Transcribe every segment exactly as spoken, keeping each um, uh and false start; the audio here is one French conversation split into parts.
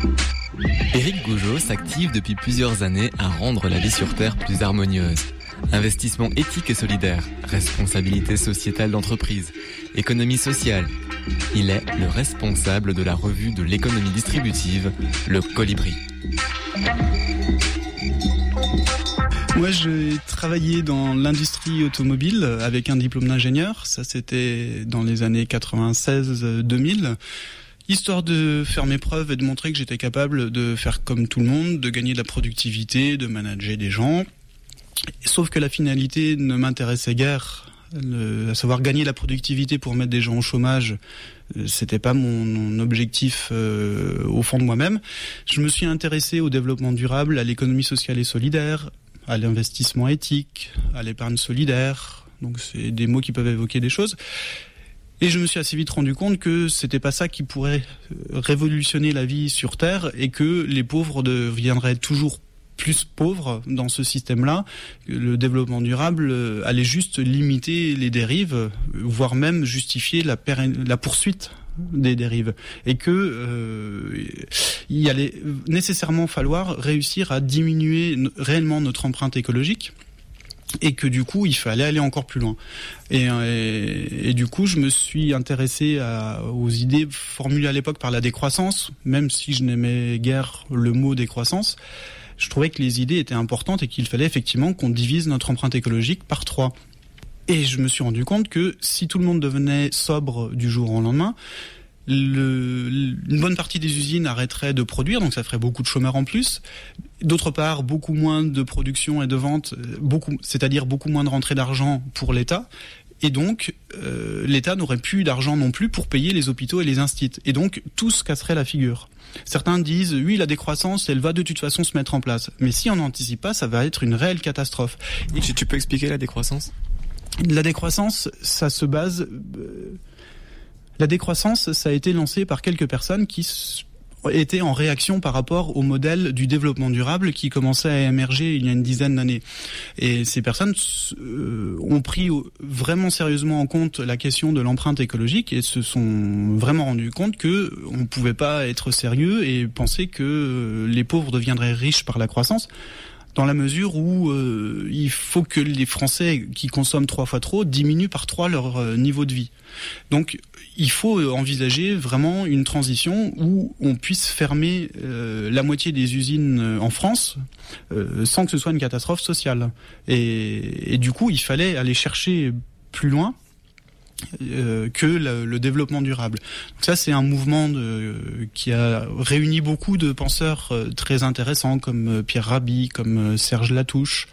Éric Gougeot s'active depuis plusieurs années à rendre la vie sur Terre plus harmonieuse. Investissement éthique et solidaire, responsabilité sociétale d'entreprise, économie sociale. Il est le responsable de la revue de l'économie distributive, le Colibri. Moi, j'ai travaillé dans l'industrie automobile avec un diplôme d'ingénieur. Ça, c'était dans les années quatre-vingt-seize deux mille. Histoire de faire mes preuves et de montrer que j'étais capable de faire comme tout le monde, de gagner de la productivité, de manager des gens. Sauf que la finalité ne m'intéressait guère. Le, à savoir gagner la productivité pour mettre des gens au chômage, c'était pas mon, mon objectif euh, au fond de moi-même. Je me suis intéressé au développement durable, à l'économie sociale et solidaire, à l'investissement éthique, à l'épargne solidaire. Donc c'est des mots qui peuvent évoquer des choses. Et je me suis assez vite rendu compte que c'était pas ça qui pourrait révolutionner la vie sur Terre et que les pauvres deviendraient toujours plus pauvres dans ce système-là. Le développement durable allait juste limiter les dérives, voire même justifier la, pérén- la poursuite des dérives. Et que euh, il allait nécessairement falloir réussir à diminuer réellement notre empreinte écologique. Et que du coup, il fallait aller encore plus loin. Et, et, et du coup, je me suis intéressé à, aux idées formulées à l'époque par la décroissance, même si je n'aimais guère le mot décroissance. Je trouvais que les idées étaient importantes et qu'il fallait effectivement qu'on divise notre empreinte écologique par trois. Et je me suis rendu compte que si tout le monde devenait sobre du jour au lendemain, Le, une bonne partie des usines arrêteraient de produire, donc ça ferait beaucoup de chômeurs en plus. D'autre part, beaucoup moins de production et de vente, beaucoup, c'est-à-dire beaucoup moins de rentrée d'argent pour l'État. Et donc, euh, l'État n'aurait plus d'argent non plus pour payer les hôpitaux et les instituts. Et donc, tout se casserait la figure. Certains disent, oui, la décroissance, elle va de toute façon se mettre en place. Mais si on n'anticipe pas, ça va être une réelle catastrophe. Et si tu peux expliquer la décroissance ? La décroissance, ça se base... Euh, La décroissance, ça a été lancé par quelques personnes qui étaient en réaction par rapport au modèle du développement durable qui commençait à émerger il y a une dizaine d'années. Et ces personnes euh, ont pris vraiment sérieusement en compte la question de l'empreinte écologique et se sont vraiment rendus compte que on ne pouvait pas être sérieux et penser que les pauvres deviendraient riches par la croissance. Dans la mesure où euh, il faut que les Français qui consomment trois fois trop diminuent par trois leur euh, niveau de vie. Donc il faut envisager vraiment une transition où on puisse fermer euh, la moitié des usines en France euh, sans que ce soit une catastrophe sociale. Et, et du coup, il fallait aller chercher plus loin Euh, que le, le développement durable. Donc ça, c'est un mouvement de, qui a réuni beaucoup de penseurs euh, très intéressants comme euh, Pierre Rabhi, comme euh, Serge Latouche.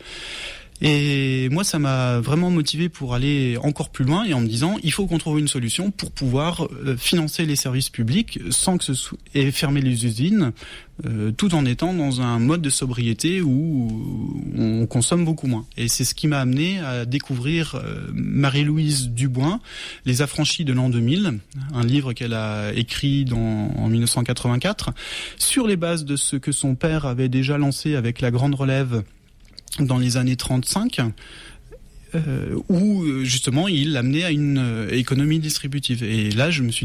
Et moi, ça m'a vraiment motivé pour aller encore plus loin et en me disant, il faut qu'on trouve une solution pour pouvoir euh, financer les services publics sans que ce soit et fermer les usines, euh, tout en étant dans un mode de sobriété où on consomme beaucoup moins. Et c'est ce qui m'a amené à découvrir euh, Marie-Louise Dubois, Les Affranchis de l'an deux mille, un livre qu'elle a écrit dans, en dix-neuf cent quatre-vingt-quatre, sur les bases de ce que son père avait déjà lancé avec la Grande Relève dans les années trente-cinq, euh, où justement il l'amenait à une euh, économie distributive. Et là, je me suis